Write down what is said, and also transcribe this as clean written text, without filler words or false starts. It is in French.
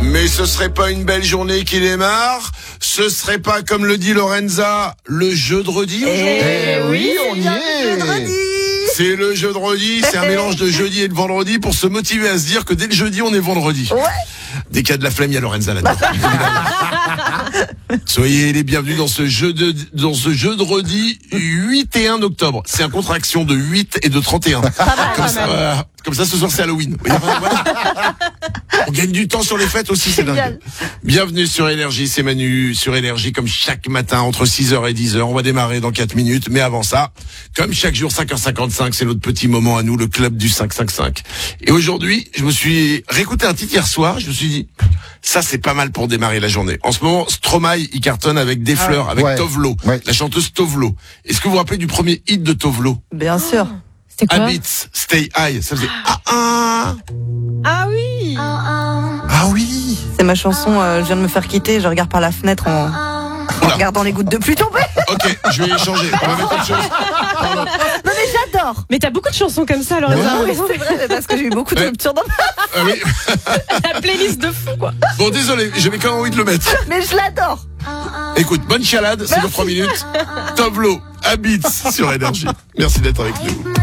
Mais ce serait pas une belle journée qui démarre? Ce serait pas, comme le dit Lorenza, le jeudi aujourd'hui? Oui, on y est. C'est le jeudi, c'est un mélange de jeudi et de vendredi pour se motiver à se dire que dès le jeudi, on est vendredi. Ouais. Dès qu'il y a de la flemme, il y a Lorenza là-dedans. Soyez les bienvenus dans ce jeudi 8 et 1 octobre. C'est une contraction de 8 et de 31. Comme ça, ce soir, c'est Halloween. Voilà. On gagne du temps sur les fêtes aussi, c'est dingue. Bienvenue sur Énergie, c'est Manu sur Énergie, comme chaque matin, entre 6h et 10h. On va démarrer dans 4 minutes, mais avant ça, comme chaque jour, 5h55, c'est notre petit moment à nous, le club du 555. Et aujourd'hui, je me suis réécouté un titre hier soir, je me suis dit, ça c'est pas mal pour démarrer la journée. En ce moment, Stromae, il cartonne avec Des Fleurs, avec Tovlo, la chanteuse Tovlo. Est-ce que vous vous rappelez du premier hit de Tovlo? Bien sûr. C'était quoi? Habits, Stay High, ça faisait Ah oui. Ah oui. C'est ma chanson, je viens de me faire quitter, je regarde par la fenêtre en regardant les gouttes de pluie tomber. Ok, je vais changer. On va mettre autre chose. Pardon. Non mais j'adore. Mais t'as beaucoup de chansons comme ça, Lorenza. Oui, c'est vrai, mais parce que j'ai eu beaucoup de ruptures dans ma... Ah oui. La playlist de fou, quoi. Bon, désolé, j'avais quand même envie de le mettre. Mais je l'adore. Écoute, bonne chalade, c'est dans 3 minutes. Tovlo, Habits sur Énergie. Merci d'être avec nous.